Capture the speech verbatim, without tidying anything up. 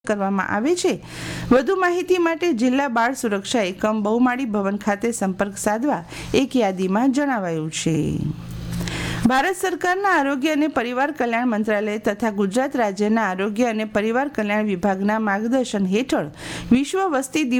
કરવામાં આવે છે। વધુ માહિતી માટે જિલ્લા બાળ સુરક્ષા એકમ બહુમાળી ભવન ખાતે સંપર્ક સાધવા એક યાદીમાં જણાવાયું છે। ભારત સરકારના આરોગ્ય અને પરિવાર કલ્યાણ મંત્રાલય તથા ગુજરાત રાજ્યના આરોગ્ય અને પરિવાર કલ્યાણ વિભાગના માર્ગદર્શન હેઠળ વિશ્વ વસ્તી